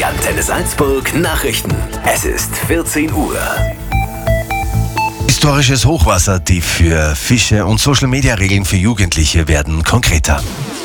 Antenne Salzburg Nachrichten. Es ist 14 Uhr. Historisches Hochwasser, die für Fische und Social-Media-Regeln für Jugendliche werden konkreter.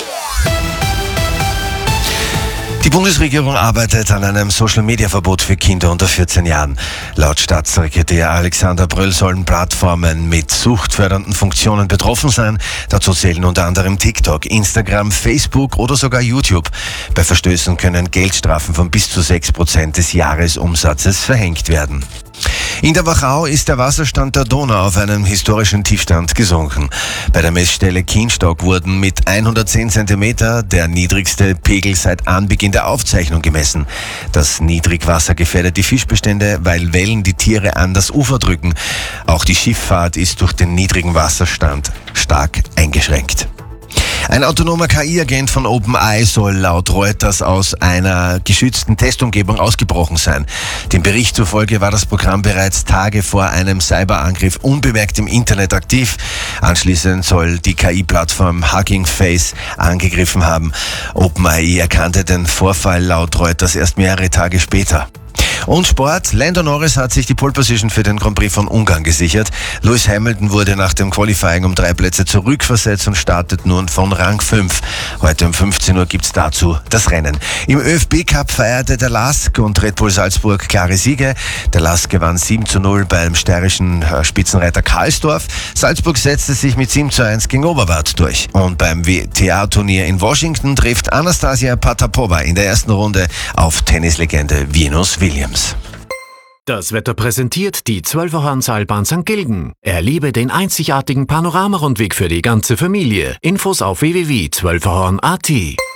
Die Bundesregierung arbeitet an einem Social-Media-Verbot für Kinder unter 14 Jahren. Laut Staatssekretär Alexander Bröll sollen Plattformen mit suchtfördernden Funktionen betroffen sein. Dazu zählen unter anderem TikTok, Instagram, Facebook oder sogar YouTube. Bei Verstößen können Geldstrafen von bis zu 6% des Jahresumsatzes verhängt werden. In der Wachau ist der Wasserstand der Donau auf einen historischen Tiefstand gesunken. Bei der Messstelle Kienstock wurden mit 110 cm der niedrigste Pegel seit Anbeginn der Aufzeichnung gemessen. Das Niedrigwasser gefährdet die Fischbestände, weil Wellen die Tiere an das Ufer drücken. Auch die Schifffahrt ist durch den niedrigen Wasserstand stark eingeschränkt. Ein autonomer KI-Agent von OpenAI soll laut Reuters aus einer geschützten Testumgebung ausgebrochen sein. Dem Bericht zufolge war das Programm bereits Tage vor einem Cyberangriff unbemerkt im Internet aktiv. Anschließend soll die KI-Plattform Hugging Face angegriffen haben. OpenAI erkannte den Vorfall laut Reuters erst mehrere Tage später. Und Sport. Lando Norris hat sich die Pole Position für den Grand Prix von Ungarn gesichert. Lewis Hamilton wurde nach dem Qualifying um 3 Plätze zurückversetzt und startet nun von Rang 5. Heute um 15 Uhr gibt's dazu das Rennen. Im ÖFB-Cup feierte der LASK und Red Bull Salzburg klare Siege. Der LASK gewann 7:0 beim steirischen Spitzenreiter Karlsdorf. Salzburg setzte sich mit 7:1 gegen Oberwart durch. Und beim WTA-Turnier in Washington trifft Anastasia Potapova in der ersten Runde auf Tennislegende Venus Williams. Das Wetter präsentiert die 12er-Seilbahn St. Gilgen. Erlebe den einzigartigen Panoramarundweg für die ganze Familie. Infos auf www.12erhorn.at.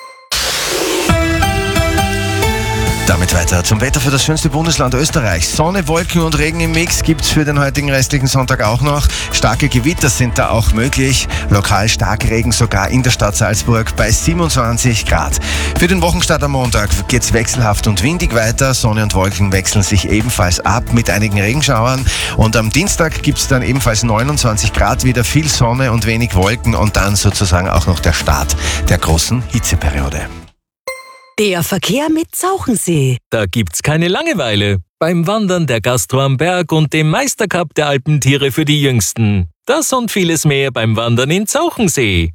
Damit weiter zum Wetter für das schönste Bundesland Österreichs. Sonne, Wolken und Regen im Mix gibt's für den heutigen restlichen Sonntag auch noch. Starke Gewitter sind da auch möglich. Lokal Starkregen sogar in der Stadt Salzburg bei 27 Grad. Für den Wochenstart am Montag geht's wechselhaft und windig weiter. Sonne und Wolken wechseln sich ebenfalls ab mit einigen Regenschauern. Und am Dienstag gibt's dann ebenfalls 29 Grad, wieder viel Sonne und wenig Wolken und dann sozusagen auch noch der Start der großen Hitzeperiode. Der Verkehr mit Zauchensee. Da gibt's keine Langeweile. Beim Wandern der Gastro am Berg und dem Meistercup der Alpentiere für die Jüngsten. Das und vieles mehr beim Wandern in Zauchensee.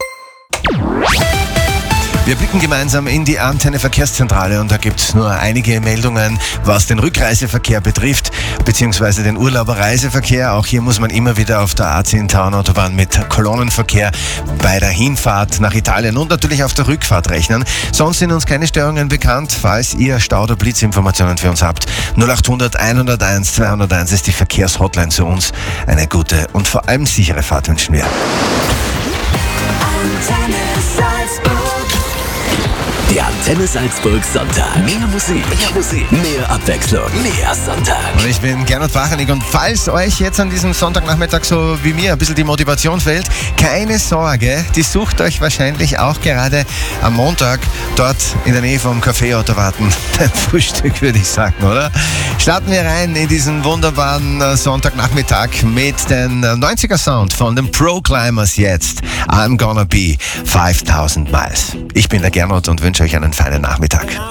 Wir blicken gemeinsam in die Antenne Verkehrszentrale und da gibt's nur einige Meldungen, was den Rückreiseverkehr betrifft, beziehungsweise den Urlauberreiseverkehr. Auch hier muss man immer wieder auf der A10-Town-Autobahn mit Kolonnenverkehr bei der Hinfahrt nach Italien und natürlich auf der Rückfahrt rechnen. Sonst sind uns keine Störungen bekannt. Falls ihr Stau- oder Blitzinformationen für uns habt, 0800 101 201 ist die Verkehrshotline zu uns. Eine gute und vor allem sichere Fahrt wünschen wir. Antenne Salzburg. Die Antenne Salzburg Sonntag. Mehr Musik, mehr Abwechslung, mehr Sonntag. Und ich bin Gernot Bachanig und falls euch jetzt an diesem Sonntagnachmittag so wie mir ein bisschen die Motivation fehlt, keine Sorge, die sucht euch wahrscheinlich auch gerade am Montag dort in der Nähe vom Kaffeeauto warten. Dein Frühstück, würde ich sagen, oder? Starten wir rein in diesen wunderbaren Sonntagnachmittag mit den 90er Sound von den Pro Climbers jetzt. I'm gonna be 5000 miles. Ich bin der Gernot und wünsche euch einen feinen Nachmittag.